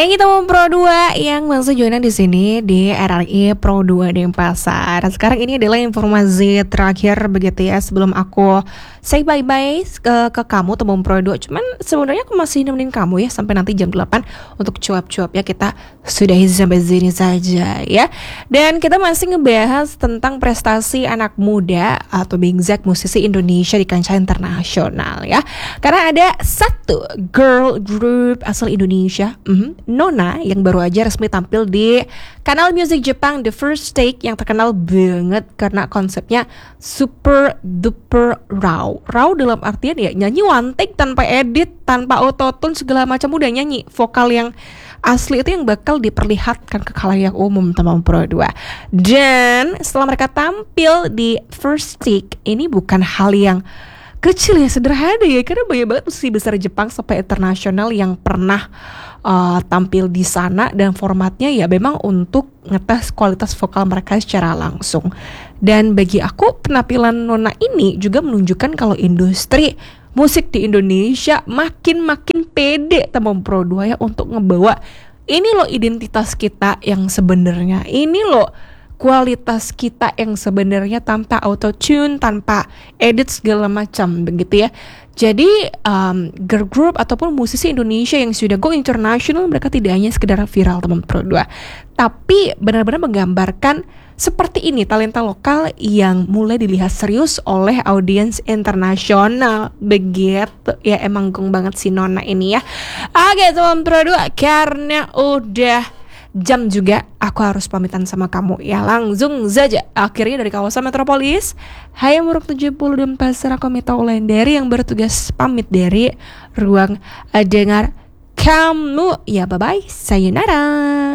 Thank you teman Pro 2 yang masih joinan di sini di RRI Pro 2 Denpasar. Sekarang ini adalah informasi terakhir begitu ya sebelum aku say bye-bye ke kamu teman Pro 2. Cuman sebenarnya aku masih nemenin kamu ya sampai nanti jam 8 untuk cuap-cuap ya. Kita sudahi sampai sini saja ya. Dan kita masih ngebahas tentang prestasi anak muda atau being exact musisi Indonesia di kancah internasional ya. Karena ada satu girl group asal Indonesia, Nona, yang baru aja resmi tampil di kanal musik Jepang The First Take yang terkenal banget karena konsepnya super duper raw. Raw dalam artian ya nyanyi one take tanpa edit, tanpa autotune segala macam, udah nyanyi. Vokal yang asli itu yang bakal diperlihatkan ke khalayak umum teman Pro 2. Dan setelah mereka tampil di First Take, ini bukan hal yang kecil ya, sederhana ya, karena banyak banget musisi besar Jepang sampai internasional yang pernah tampil di sana, dan formatnya ya memang untuk ngetes kualitas vokal mereka secara langsung. Dan bagi aku penampilan Nona ini juga menunjukkan kalau industri musik di Indonesia makin pede teman Pro 2 ya untuk ngebawa ini loh identitas kita yang sebenarnya, ini loh kualitas kita yang sebenarnya tanpa autotune, tanpa edit segala macam begitu ya. Jadi girl group ataupun musisi Indonesia yang sudah go international, mereka tidak hanya sekedar viral teman Pro 2, tapi benar-benar menggambarkan seperti ini talenta lokal yang mulai dilihat serius oleh audiens internasional begitu ya. Emang gong banget si Nona ini ya. Oke teman Pro 2, karena udah jam juga, aku harus pamitan sama kamu ya. Langsung saja akhirnya dari kawasan metropolis Hayam Muruk 70 Denpasar, aku Mita Wulandari yang bertugas pamit dari ruang dengar kamu ya. Bye bye, sayonara.